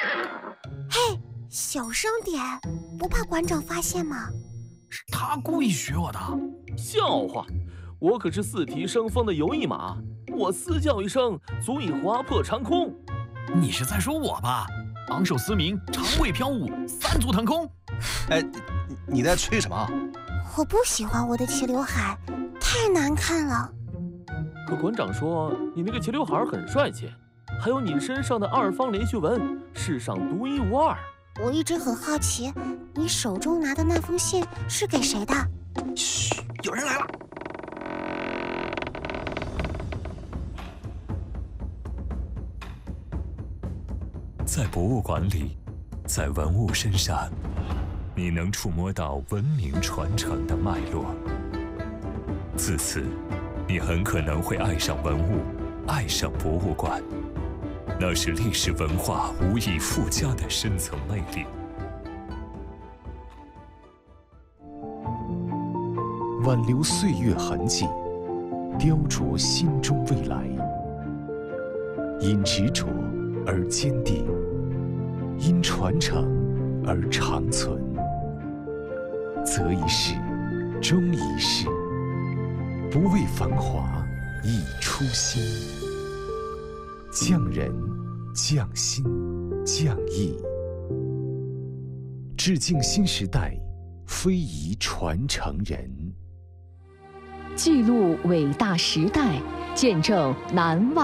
嘿，小声点，不怕馆长发现吗？ 是他故意学我的。 笑话，我可是四蹄生风的游翼马，我嘶叫一声足以划破长空。 你是在说我吧？昂首嘶鸣，长尾飘舞，三足腾空。 哎，你在吹什么？ 我不喜欢我的齐刘海，太难看了。 可馆长说你那个齐刘海很帅气，还有你身上的2方连续纹，世上独一无二。 我一直很好奇，你手中拿的那封信是给谁的？ 嘘，有人来了。 在博物馆里，在文物身上，你能触摸到文明传承的脉络。自此，你很可能会爱上文物，爱上博物馆。那是历史文化无以复加的深层魅力。 挽留岁月痕迹，雕琢心中未来。因执着而坚定，因传承而长存。择一事，终一事，不为繁华，以初心。匠人，匠心，匠艺，致敬新时代非遗传承人。 记录伟大时代，见证难忘